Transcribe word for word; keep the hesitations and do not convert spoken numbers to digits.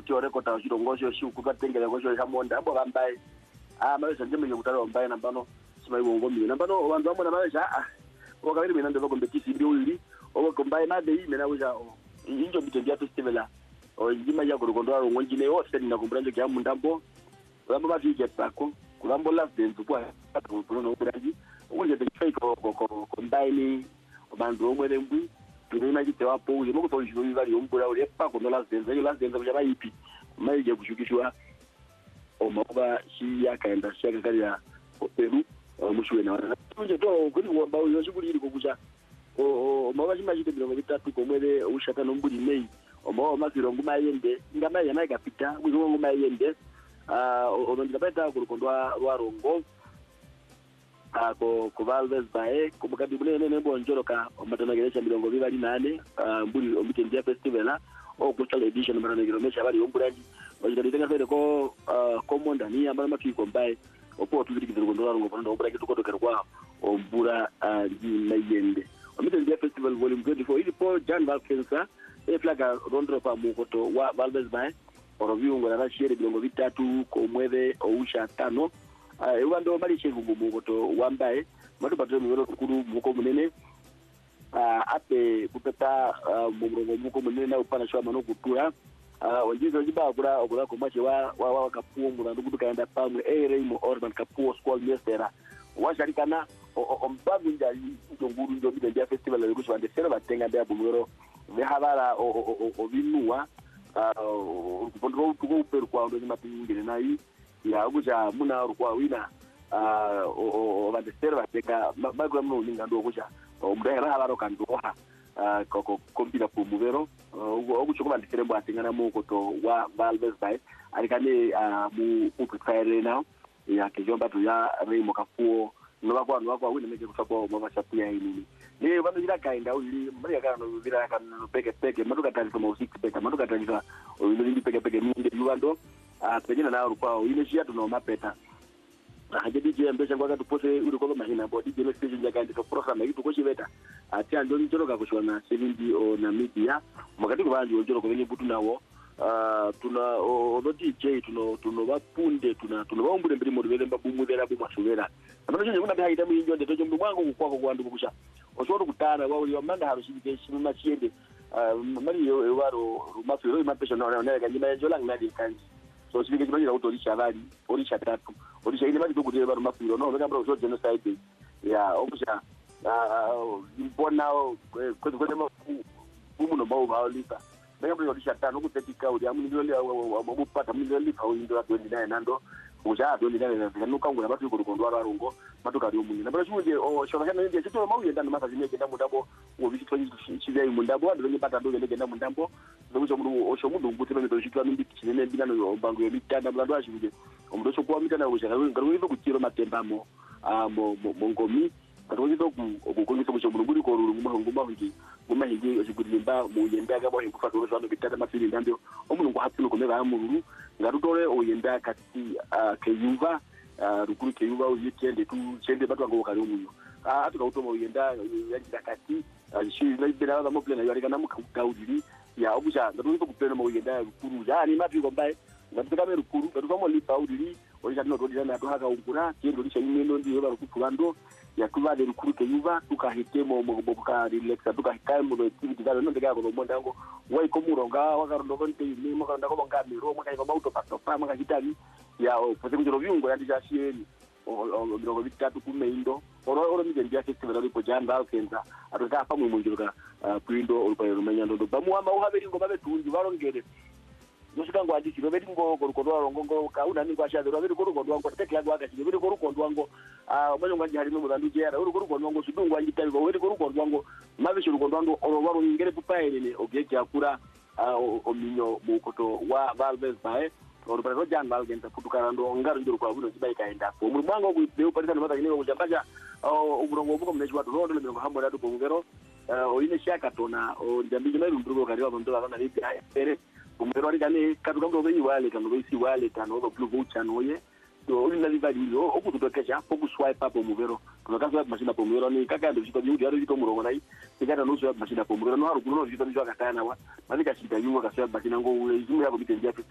kuti orekota chirongosho chikupatengera ngosho chamonda abo bambai ah maweza njeme nyukutalo mbaye nambano simayibo ngomi nambano vandu vamwe namaweza ah wakabiri mina ndova kompetisi ndi uili owo kombaye nade ime na uja injo bitendia festival o njima ya kurukondo aro ngonjine yo seni na kumbranjo kya mundambo bambo bafike pako kulambo last dance kwa kuno no kuraji unje de fake ko ko kombaye ni bandu omwe lembwi tulina jite wapo uje moko tonjiro bibali ombura uri pako no last dance yo last dance bya ipi maije kushukishwa omoba shi yakaenda shaka kali ya Peru mushuwe na wana tunje to kuri wamba yo shuguri ko kuja o mawa chima chite bilongo bitatu komwele ushaka no mbudi nei omo maziro nguma yende ngama yana ikapita wizo nguma yende ah onondira beta kurukondwa rwarongo ah ko ko Valves bae kumukadi bunene nembo njoroka omatanageresha bilongo bibali nane mbuli omitendia festival o kuchale edition marana giromesha bali omburaji wajiditenga fere ko komonda ni ambana makiko mbaye opo tuziriki zirukondwa ngo pano omburaji tukotoka kwa ombura ndi mayende omitendia festival volume twenty-four ili po Jan Valkensa e flaga rondro pa mukoto wa Valves bae orobio ngo na shire bilongo bitatu ko mweve ousha tano e wando mali chevungu mukoto wambaye matu patro mwero kuru muko munene ape kupeta mumurongo muko munene na upana shwa mano kutura onjizo jiba kura okura ko mache wa wa kapuo murandu kutuka enda pamwe e Raymond Orban kapuo school mestera washarikana ombagu njali nguru njo bide festival le kushwa ndesera batenga nda bumero ve habara o binua kupondro tuko peru kwa ndo mapingire nayi ya kuja muna kwa wina o bandesera bateka magwa mno ninga ndo kuja ombrera habaro kandoha ko kompira ku muvero okucho kubandisere mbo atingana mu koto wa Valves bae alikane mu uprepare now ya kejomba tu ya Raymond kapuo no kwa no kwa wina meke kusako mama chapia hili ni bando jira kaenda uli mbali kana no vira kana peke peke matuka talifa mo six peke matuka talifa uli ndi peke peke minde yuando a pejina na kwa ile shia tuno mapeta haje D J mbesha kwa tupose uli kwa mahina bo D J no station ya kandi to program yitu ko chibeta ati ando njoro ka kushona seventy o na media makati kubanji njoro ko ni butu nawo ah tuna o D J tuno tuno bapunde tuna tuno baombure mbiri mo bele mbabumu bela bu masubera abana nje kuna bya itamu injo ndeto mbi mwangu kwako kwandu kusha osoro kutana wa uli manda harushike shinu na chiende mali yo waro mafiro imapesha na na kanyima enjo lang na dikanji so sibike jibaji na utolisha bali olisha tatu olisha ile mali tukudele baro mafiro no beka bro so genocide ya okusha ah impona ko ko demo kumu no bawo baolika beka bro olisha tano kutetika uli amu ndole amubupata ndole pa uli ndo twenty nine nando uja twenty nine na nuka ngura batu kurukondwa barungo matuka ari umunyi nabara chuje o shona kana ndiye chito mawu ndanda masa zimye kenda mundabo wo bisitwa chizai mundabo ando nyepata ndo ngene kenda mundabo ndokucho mundu osho mundu nguti bamito chitwa mindi chinene binano yo bango yo mitanda mlando ashuje omudo so kwa mitanda wo shaka ngaro ngo kuchiro matembamo a mo mongomi katoni to ku ko ngiso mundu nguri ko ruru nguma nguma ngi nguma ngi osikulimba mu yenda ga bo kufa do so ando bitanda mafili ndambyo omundu ngo hapino ko mega amuru ngarutore oyenda kati keyuva rukuru keyuva uyitende tu chende batwa ngo kali umunyo atuka utoma oyenda yajira kati shi naibera mo plena yari kana mukaudiri ya obusha ndatuko kupena mo oyenda rukuru yani mapiko mbaye ndatuka me rukuru ndatuka mo lipa udiri orisha no dodira na tuhaka ungura tiendo lisha nyimendo ndi yoba rukupulando ya kuva de rukuru keyuva tukahitemo mo bobuka relaxa tukahikaye mo activity zalo ndega ko mo ndango wai ko muronga wakarondo konte ni mo kanda ko ngami ro mo kai ko auto pasto pa mo kahitani ya o pose kunjoro viungo ya ndija shieni o ndiro bitatu kumeindo oro oro mi ndia festival ro ko Jan Valkensa atoka pa mu munjiro ka kwindo oro pa ro manyando ndo bamu ama uhaberi ngo babe tunji barongere nosika ngo adiki robeti ngo korukondo rongo ngo kauna ni kwa shade robeti korukondo ngo tekla ngo akachi robeti korukondo ngo ah mwanyo ngo hari mu bandu jera uri korukondo ngo sidungu anjita ngo robeti korukondo ngo mabe shirukondo ngo oro waro ngere pupaele ne ogeke akura o minyo mu koto wa Valves bae oro para Jan Valkensa kutukana ndo ngaro ndiro kwa buno zibai kaenda po mu mwango ngo beu parisa mata kineko kujambaja o murongo buko mneshi watu rodo ndiro hambo datu ko ngero o ine shaka tona o ndambije na ndiro kariwa ndo bana ni pere umero ari kane katuka ndo benyi wale kano besi wale kano oba blue voucher noye to oli na liva dilo okutotokesha poku swipe up omuvero tunakaza machine po muvero ni kaka ndo chito byudi ari chito murongo nai tikata no swipe machine po muvero no haru kuno chito njo akatana wa malika chita yunga ka swipe machine ngo ule izumu yabo bitendia